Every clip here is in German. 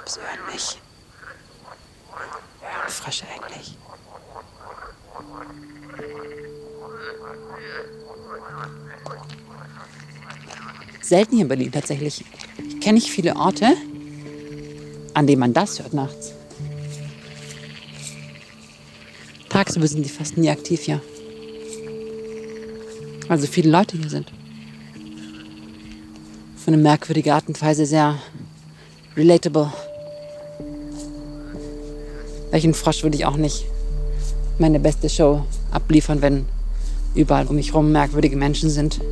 Wieso hören mich? Hören Frösche eigentlich? Selten hier in Berlin tatsächlich. Ich kenne nicht viele Orte, an denen man das hört nachts. Tagsüber sind die fast nie aktiv hier. Weil so viele Leute hier sind. Auf eine merkwürdige Art und Weise sehr relatable. Welchen Frosch würde ich auch nicht meine beste Show abliefern, wenn überall um mich herum merkwürdige Menschen sind.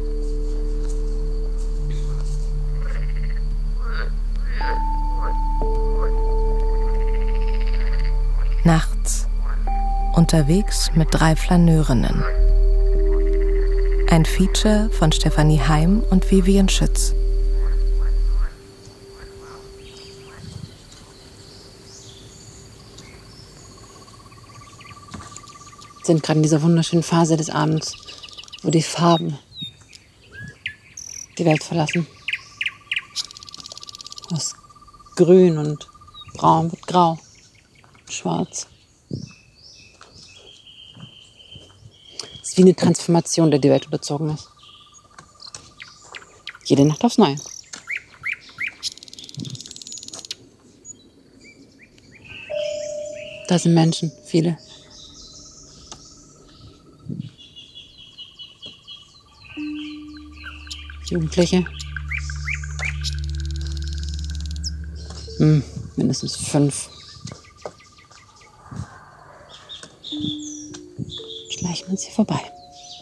Nachts. Unterwegs mit 3 Flaneurinnen. Ein Feature von Stefanie Heim und Vivian Schütz. Wir sind gerade in dieser wunderschönen Phase des Abends, wo die Farben die Welt verlassen. Aus Grün und Braun wird Grau, Schwarz. Es ist wie eine Transformation, der die Welt unterzogen ist. Jede Nacht aufs Neue. Da sind Menschen, viele. Jugendliche. Mindestens 5. Schleichen uns hier vorbei.